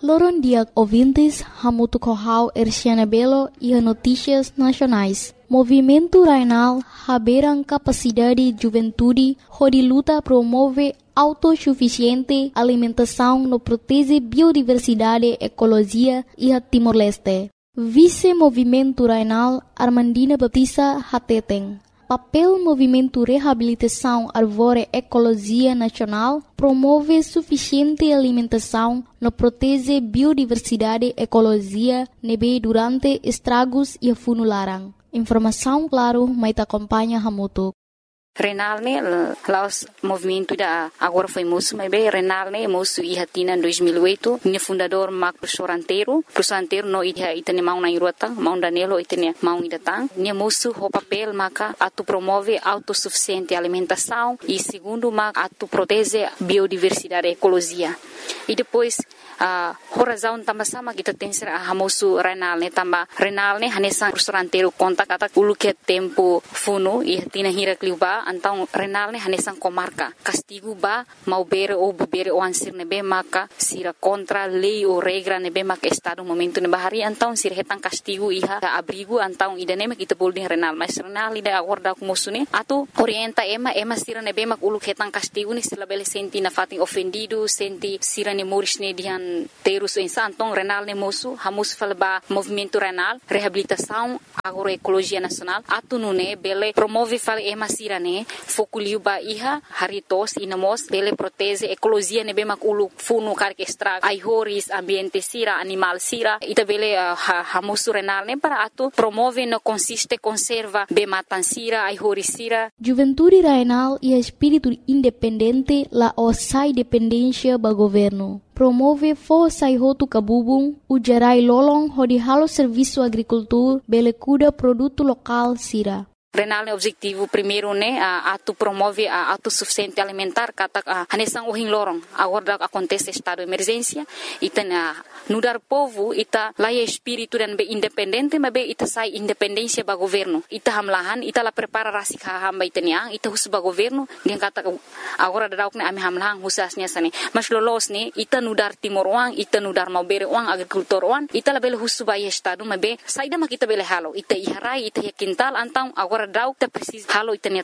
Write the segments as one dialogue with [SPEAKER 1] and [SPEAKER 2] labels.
[SPEAKER 1] Loron dia ouvintes, Hamuto Corral, Erciana Belo e a Notícias Nacionais. Movimento Rainal, haberam capacidade de juventude, onde luta promove autossuficiente alimentação no protege biodiversidade, ecologia e a Timor-Leste. Vice-Movimento Rainal, Armandina Baptista Hateten. Papel Movimento Reabilitação Arvore Ecologia Nacional promove suficiente alimentação no protege biodiversidade, ecologia, nebe durante estragos e funularam. Informação, claro, mas acompanha Hamuto.
[SPEAKER 2] Renal ne laos movimento da agora foi moço, mas bem Renal ne moço e hatina em 2008, ne fundador Marco professor anteiro no itane mau na irota, mau Danilo itane mau idatang, ne moço o papel maka atu promove autossuficiente alimentação e segundo maka atu protege biodiversidade, ecologia. E depois a razão também sama kita tem ser a moço Renal ne tamba Renal ne hanesan professor anteiro conta kata ulu que tempo funo e hatina hira kliuba então Renal ne hanesan comarca castigo ba mau bere ou bebere ou ansir nebe maka sira contra lei ou regra nebe maka estado momento ne bahari então sira hetan castigo iha abrigo então idane kita boleh Renal mas Renal ida acorda com moço ne atu orienta ema sira nebe maka ulu hetan castigo ne sila bele senti na fatin ofendido senti sira ne moris ne dihan terus então Renal ne moço hamus falba movimento Renal reabilitação agroecologia nacional atu nune bele promove fal ema sira ne fokuliu ba iha haritos inamos bele protege ecologia ne bemak ulu funu karke extra ai horis ambiente sira animal sira ita bele hamusu Renal ne para atu promove no consiste conserva be matan sira ai horis sira
[SPEAKER 1] Juventude Rainal e espírito independente la osai dependência ba governo promove força e roto cabubung o gerai lolong hodi halo serviço agricultura bele cuda produto local sira
[SPEAKER 2] Renal ne objetivo primeiro ne atu promove a autossuficiente alimentar kata hanesan ohin lorong agora acontece estado de emergência ita nudar povo ita laia espírito dan be independente mas be ita sai independência ba governo ita hamlahan ita la prepara rasik hamba itania ita hus ba governo dia kata agora dauk ne ami hamlahan husasnya sane mas lolos ne ita nudar timor wang ita nudar mau bere wang agricultor wang ita la bele hus ba estado mas be saida mak ita bele halo ita iharai ita quintal antang agora dauk ta precisa halo itania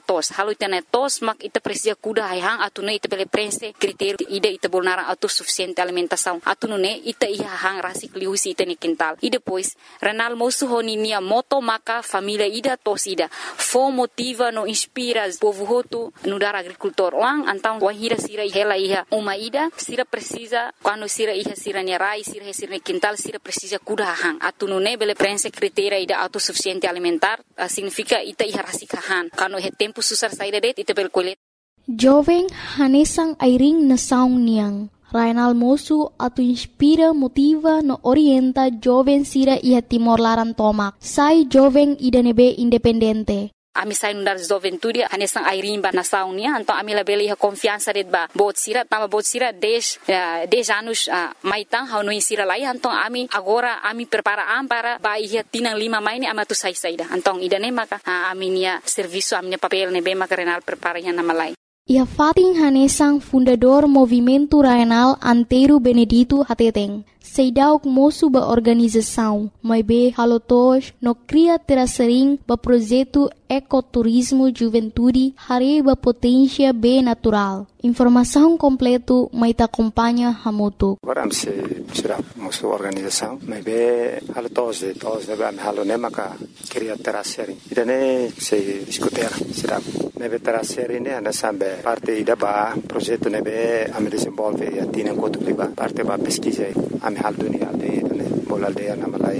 [SPEAKER 2] tos mak ita precisa kuda hang atune ita bele prense critério ida ita bolnara autossuficiente alimentação atune ita hang rasik liusi ita ni quintal e depois Renal moço honinia moto maka família ida tos ida fo motiva no inspira povo hotu no dar agricultor wang antang wahira sira hela iha uma ida sira precisa quando sira iha sira ni rai sira ni quintal sira precisa kuda hang atune bele prense critério ida autossuficiente alimentar significa ita iha rasik hang quando he tempo susar saída det ita bel kolet
[SPEAKER 1] jovem hanesang airing na saung niang Rainal moço atu inspira, motiva, no orienta jovem sira ia Timor Laran tomak. Sai jovem ida nebe independente.
[SPEAKER 2] Ami sai nundar juventude hanesang airimba na saunia então ami la beli ha confiança det ba bot sira 10 anos maitang ha no insira lai então ami agora ami prepara para ba ia tinang 5 maini ama tu sai saida então ida ne maka ami nia serviço ami papel ne be maka Renal prepara ya na malai
[SPEAKER 1] Ia Fatin Hanesang fundador Movimento Rainal Anteiro Benedito Hateteng. Seidauk moço ba organização, mas be halotos no cria terasering ba projeto ecoturismo juventude hare ba potência be natural. Informação completo mas ta acompanha Hamuto.
[SPEAKER 3] Agora se será moço organização, mas be halotos de ba halone maka cria terasering. Idane se escutar será nebe terasering ne ana sambe parte ida ba projeto nebe am desenvolve e atina kotu liba parte ba pesquisa am halduni aldeia bol aldeia na malai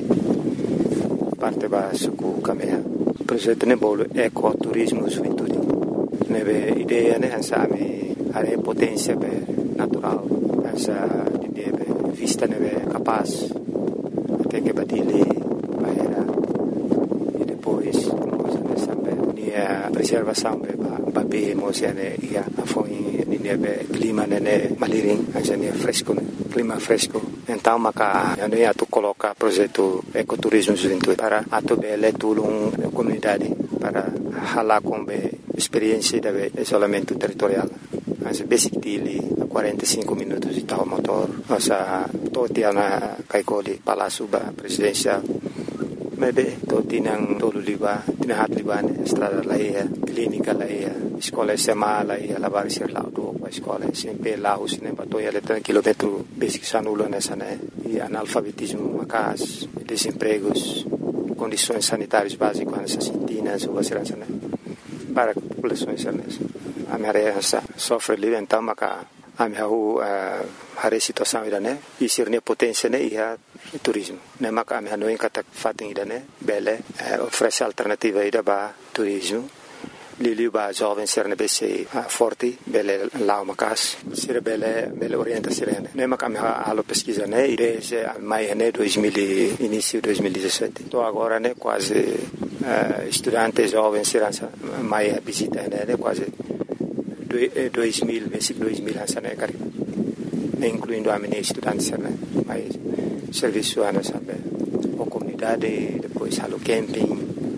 [SPEAKER 3] parte ba suku kamea projeto ne bol ecoturismo juventude nebe ideia ne ansami are potência be natural asa idea be vista nebe capaz até que badile bahera e depois coisa nessa be nia preservação be ba be emocione ia afoi nebe clima ne maliring asa nia fresco clima fresco então maka eu ia tu colocar projeto ecoturismo juventude para atu bele tulung comunidade para hala com experiência de isolamento territorial as basic dele 45 minutos de tal motor Nossa totia na kaikoli Palácio Presidencial. Maybe tinang tolo liba, tinahat liba ne estrada laia, clínica laia, escola SMA laia, lavar ser lá do a escola, sempre lá os ne batoia letra quilômetro basic sanulo nessa né, e analfabetismo macas, desempregos, condições sanitárias básicas nessas sintinas ou assim né, para populações nessa. A minha área sofre livre então maca a minha a situação ida né, e ser ne potência né e a turismo. Ne maka ami hanoin kata fating ida ne bele oferece alternativa ida ba turismo. Liliu ba jovem ser ne bese forte bele lao makas ser bele orienta sirene. Ne maka ami halo pesquisa ne desde mai ne 2000 início 2017. Tô agora ne quase estudante jovem ser mai visita ne quase 2000 basic 2000 ansa ne cari. Incluindo a minha estudante ser ne mais serviço sabe, a comunidade, depois halo camping,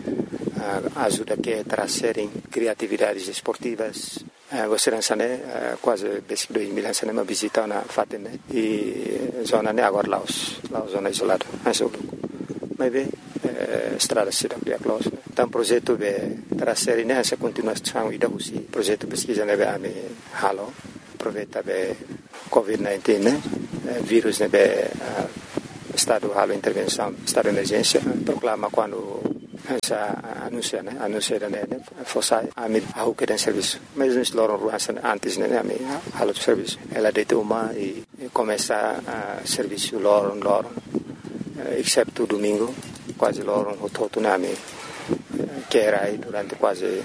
[SPEAKER 3] ajuda que trazerem criatividades esportivas. Você né, quase desde 2000 anos uma visita na Fatene e zona né agora lá zona isolada, mas bem estrada cidade de Aclaus. Então projeto de trazerem essa continuação e da usi projeto pesquisa né be halo aproveita be COVID-19 né vírus né be Estado halo intervenção, estado de emergência, proclama quando essa anuncia né, fosse a mim a que tem serviço. Mas nos loram ruas antes né, a mim halo de serviço. Ela deita uma e começa a serviço loram, exceto domingo, quase loram o todo na mim, que era aí durante quase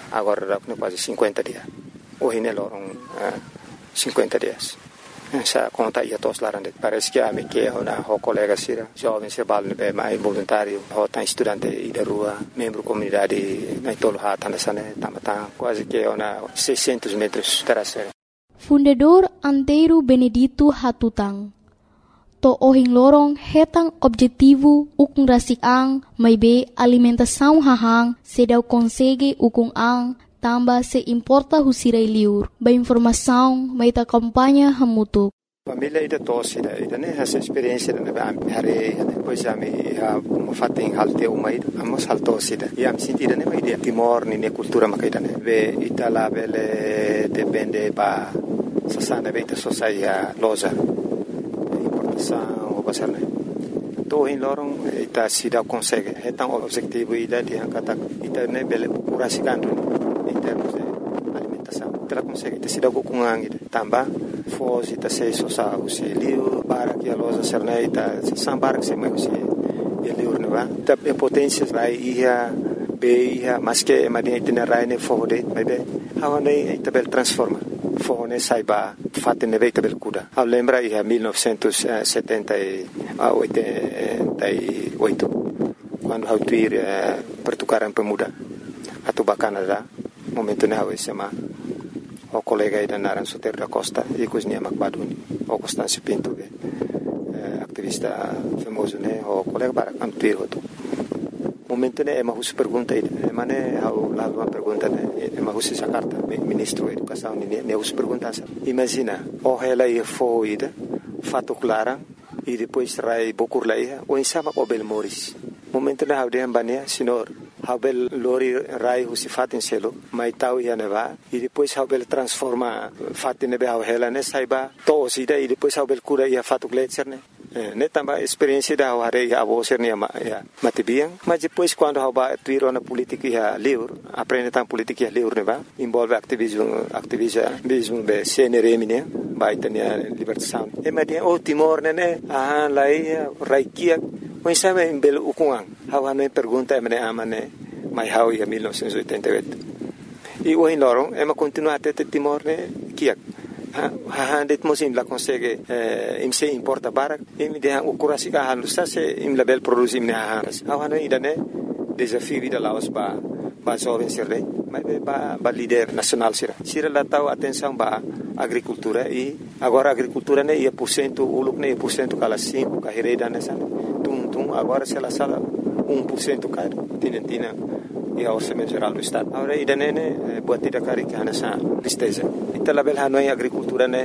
[SPEAKER 3] 50 dias. Hoje né loram 50 dias. Essa conta ia todos lá dentro. Parece que a mim que é uma colega sira, jovem se bala bem mais voluntário, ou tá estudante e da rua, membro comunidade na tolo hata nessa né, tamata quase que é uma 600 metros terraceira.
[SPEAKER 1] Fundador Antero Benedito Hatutang. To ohing lorong hetang objetivo ukung rasik-ang may be alimentação hahang sedau consegue ukung ang tamba se importa husirai liur. Ba informação may ta kampanya hamutuk.
[SPEAKER 3] Família ida tosse ida né essa experiência né hare depois a me fatem halte uma ida amos haltosse ida e am sentida né ida timor ni cultura makaida né ve itala bele depende ba sasana beta sociedade loja importação ou passar né to em lorong ita sida consegue então objetivo ida dia kata ita né bele curasikan em termos de alimentação. Ela consegue ter sido com angue também, fosse ter se sosa o se liu para que a loja serneita sambar que se mais o liu não vai. Da potência vai ia be mas que madia itinerário ne fode, mas be hawa ne tabel transforma. Fone saiba fatte ne veita bel kuda. A lembra ia 1978 quando hau tuir pertukaran pemuda atau Canadá. Momento ne hawe sema o colega ida naran Soter da Costa e cozinha Macbaduni o Constâncio Pinto activista famoso né o colega para antuir outro momento ne ema hus pergunta ida ema ne hau lá uma pergunta ne ema hus essa carta ministro da educação ne hus pergunta imagina o ela ia foi ida fato clara e depois rai bokur lá ia o insama o bel moris momento ne hau de ambania senhor Habel lori rai husi fatin selo mai tau ia neva e depois habel transforma fatin nebe hela ne saiba to sida e depois habel cura ia fatu gletser ne tamba experiência da hare ia avoser ne ya matibiang mas depois quando haba tuiro na política ia livre aprende tam política ia livre neva envolve activismo be CNRM ne vai tenia libertação e madia o Timor ne lai raikia Mas sabe em belo ukuang, hawa no pergunta emane amane mai hau ia 1988. E o em lorong ema continua até Timor ne kiak. Ha det mosim la consegue im se importa barak im de o kurasi ka halu sa se im label produzim ne ha. Hawa no idane desafio vida laos ba jovem sirre, mas ba líder nacional sira. Sira la tau atenção ba agricultura e agora agricultura ne ia % uluk ne % kala 5 ka hereda nessa. Agora se ela sala 1% cai tinentina e a orçamento geral do estado agora ida nene buat tidak kari kana sa listeza ita label hanoi agricultura ne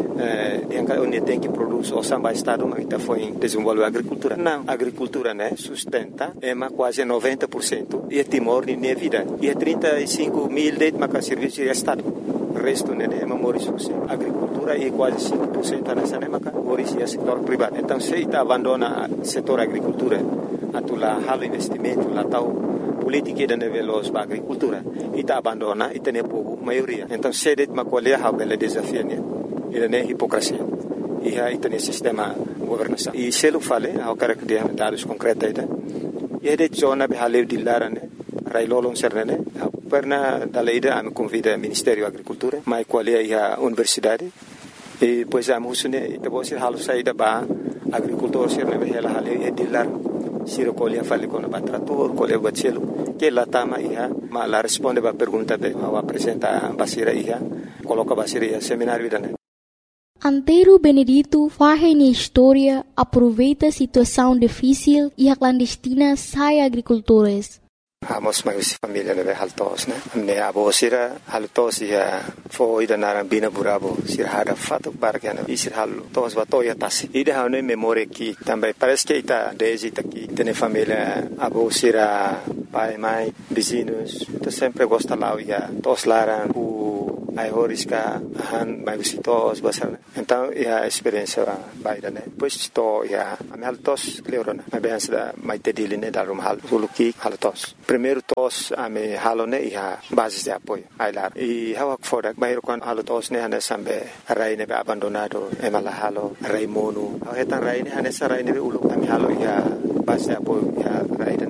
[SPEAKER 3] onde tem que produzir o samba estado mas está foi desenvolver a agricultura. Não, a agricultura né sustenta é quase 90% e é Timor nem vida e é 35 mil de mas serviço de estado. O resto né é memória a agricultura é quase 5% nessa né mas é setor privado. Então se está abandona o setor agricultura, atula halo investimento lá tal política da nível da agricultura e está abandona e tem pouco maioria. Então se det mas qual é a bela desafio né? Ele é hipocrisia. E aí tem sistema governação. E se ele fala, há características dados concretas e é de zona de haleu de lara né, railolong serne, perna daleida am convida Ministério da Agricultura, mas qual é a universidade e pois a musune ita bosi halu saída ba agricultor serne behela haleu é de lar siro colia fale com o trator, colia bacelo, que lá tama ia, mas lá responde a pergunta be, ao apresentar basira ia, coloca basira ia seminário da
[SPEAKER 1] Antero Benedito faz na história, aproveita a situação difícil e a clandestina sai agricultores.
[SPEAKER 3] Amos mais família né haltos né ne abo sira haltos ia foi da narambina burabo sira hada fato bargana e sira haltos batoya tasi ida hane memória que também parece que está desde aqui tem família abo sira pai mãe vizinhos tu sempre gosta lá ia tos laran ai horiska han mai visitos basar então a experiência vai da né pois to ia ameltos cleorona mas bem da mai tediline da rum hal suluki haltos primeiro tos ame halone ia base de apoio ai lá e hawak fodak bairo kan haltos ne hane sambe rai ne abandonado emala halo rai monu hetan rai ne hane sarai ne ulu ame halo ia base de apoio ia rai